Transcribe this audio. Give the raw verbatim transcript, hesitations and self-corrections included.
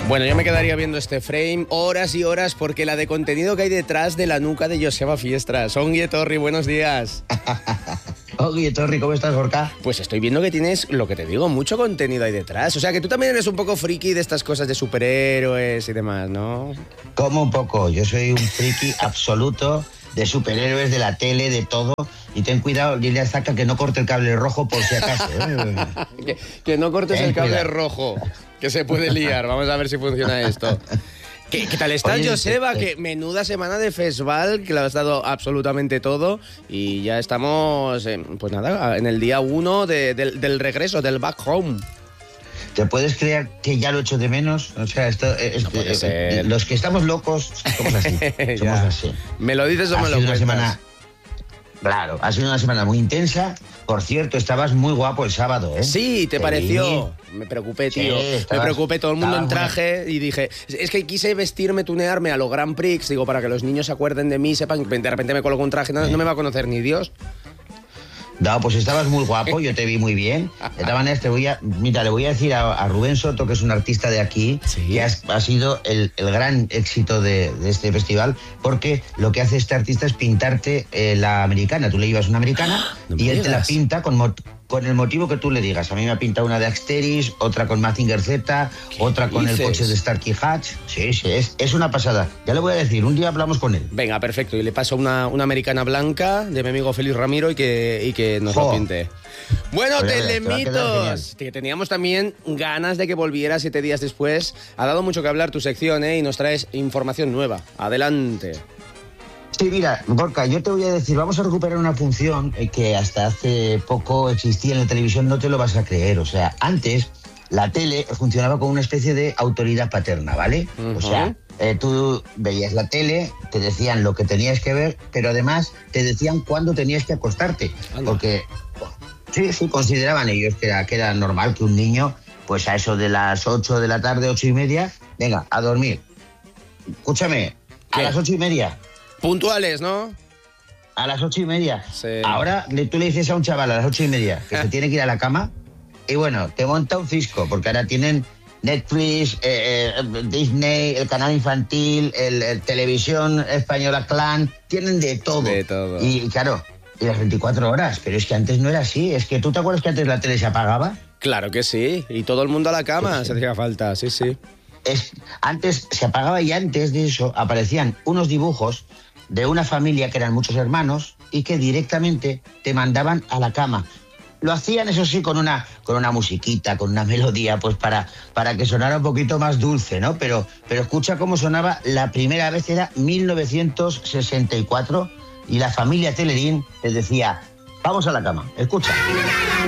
Bueno, yo me quedaría viendo este frame horas y horas porque la de contenido que hay detrás de la nuca de Joseba Fiestras. Ongi Etorri, buenos días. Ongi Etorri, ¿cómo estás, Gorka? Pues estoy viendo que tienes, lo que te digo, mucho contenido ahí detrás. O sea, que tú también eres un poco friki de estas cosas de superhéroes y demás, ¿no? Como un poco. Yo soy un friki absoluto de superhéroes, de la tele, de todo. Y ten cuidado, dile a Zaka que no corte el cable rojo por si acaso. ¿eh? que, que no cortes ten el cable cuidado. rojo, que se puede liar. Vamos a ver si funciona esto. ¿Qué, qué tal estás, Oye, Joseba? te- te- Que menuda semana de festival, que lo has dado absolutamente todo. Y ya estamos, en, pues nada, en el día uno de- del, del regreso, del back home. ¿Te puedes creer que ya lo echo de menos? O sea, esto, es- No puede eh, ser. los que estamos locos somos así. Ya. Somos así. ¿Me lo dices o Ha me lo sido una cuentas? semana. Claro, ha sido una semana muy intensa. Por cierto, estabas muy guapo el sábado, ¿eh? Sí, ¿te Te pareció? Me preocupé, Sí, tío. Me estabas- preocupé, todo el mundo en estabas traje y dije, es que quise vestirme, tunearme a lo Grand Prix, digo, para que los niños se acuerden de mí, sepan, de repente me coloco un traje, no, no me va a conocer ni Dios. No, pues estabas muy guapo, yo te vi muy bien. De todas maneras, te voy a, mira, le voy a decir a, a Rubén Soto, que es un artista de aquí, Sí. que ha, ha sido el, el gran éxito de, de este festival, porque lo que hace este artista es pintarte eh, la americana. Tú le llevas una americana No me y él te la digas. pinta con, mo- con el motivo que tú le digas. A mí me ha pintado una de Asteris, otra con Mazinger Z, otra con el dices? coche de Starkey Hatch. Sí, sí, es, es una pasada. Ya le voy a decir, un día hablamos con él. Venga, perfecto. Y le paso una, una americana blanca de mi amigo Félix Ramiro y que, y que nos lo Jo. pinte. Bueno, Pues ya verás, te va a quedar Telemitos, que teníamos también ganas de que volviera siete días después. Ha dado mucho que hablar tu sección, ¿eh? Y nos traes información nueva. Adelante. Sí, mira, Gorka, yo te voy a decir, vamos a recuperar una función eh, que hasta hace poco existía en la televisión, no te lo vas a creer. O sea, antes la tele funcionaba como una especie de autoridad paterna, ¿vale? Ujú. O sea, eh, tú veías la tele, te decían lo que tenías que ver, pero además te decían cuándo tenías que acostarte. Anda. Porque, sí, sí, consideraban ellos que era, que era normal que un niño, pues a eso de las ocho de la tarde, ocho y media, venga, a dormir. Escúchame, a ¿Qué? las ocho y media. Puntuales, ¿no? A las ocho y media. Sí. Ahora le- tú le dices a un chaval a las ocho y media que se tiene que ir a la cama y bueno, te monta un cisco porque ahora tienen Netflix, eh, eh, Disney, el canal infantil, el, el televisión española Clan, tienen de todo. De todo. Y claro, y las veinticuatro horas, pero es que antes no era así. Es que tú te acuerdas que antes la tele se apagaba. Claro que sí. Y todo el mundo a la cama, Sí, sí. se hacía falta, sí, sí. Es, antes se apagaba y antes de eso aparecían unos dibujos de una familia que eran muchos hermanos y que directamente te mandaban a la cama. Lo hacían, eso sí, con una, con una musiquita, con una melodía, pues para, para que sonara un poquito más dulce, ¿no? Pero, pero escucha cómo sonaba la primera vez, era mil novecientos sesenta y cuatro y la familia Telerín les decía, vamos a la cama, escucha.